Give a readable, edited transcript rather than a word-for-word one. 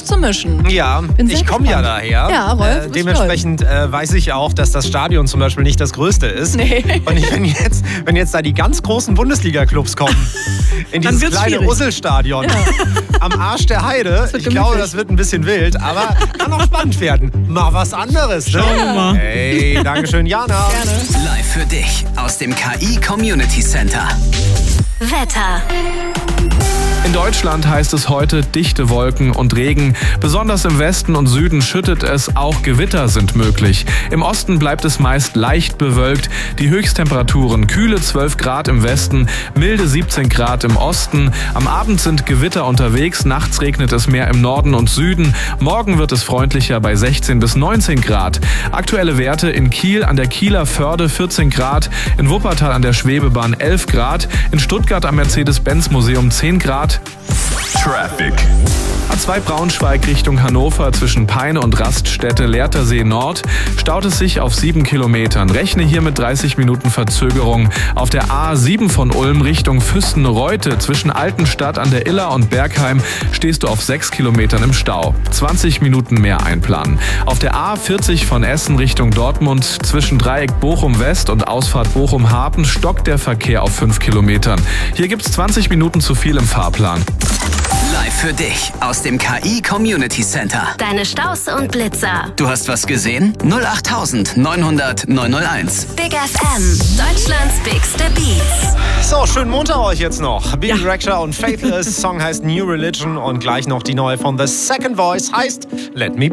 aufzumischen. Ja, ich komme ja daher. Ja, Rolf, dementsprechend weiß ich auch, dass das Stadion zum Beispiel nicht das größte ist. Nee. Und wenn jetzt da die ganz großen Bundesliga-Clubs kommen, in dieses kleine Usselstadion am Arsch der Heide, ich glaube, das wird ein bisschen wild, aber kann auch spannend werden. Mal was anderes, ne? Schauen wir mal. Hey, dankeschön, Jana. Gerne. Live für dich aus dem KI Community Center. Wetter. In Deutschland heißt es heute dichte Wolken und Regen. Besonders im Westen und Süden schüttet es, auch Gewitter sind möglich. Im Osten bleibt es meist leicht bewölkt. Die Höchsttemperaturen kühle 12 Grad im Westen, milde 17 Grad im Osten. Am Abend sind Gewitter unterwegs, nachts regnet es mehr im Norden und Süden. Morgen wird es freundlicher bei 16 bis 19 Grad. Aktuelle Werte in Kiel an der Kieler Förde 14 Grad, in Wuppertal an der Schwebebahn 11 Grad, in Stuttgart am Mercedes-Benz-Museum 10 Grad. Traffic. A2 Braunschweig Richtung Hannover zwischen Peine und Raststätte Lehrtersee Nord staut es sich auf 7 Kilometern. Rechne hier mit 30 Minuten Verzögerung. Auf der A7 von Ulm Richtung Füssen-Reute zwischen Altenstadt an der Iller und Bergheim stehst du auf 6 Kilometern im Stau. 20 Minuten mehr einplanen. Auf der A40 von Essen Richtung Dortmund zwischen Dreieck Bochum West und Ausfahrt Bochum Hafen stockt der Verkehr auf 5 Kilometern. Hier gibt's 20 Minuten zu viel im Fahrplan. Live für dich aus dem KI Community Center. Deine Staus und Blitzer. Du hast was gesehen? 08900 901. Big FM. Deutschlands bigste Beats. So, schönen Montag euch jetzt noch. Billy Rexha und Faithless. Song heißt New Religion und gleich noch die neue von The Second Voice heißt Let Me Be.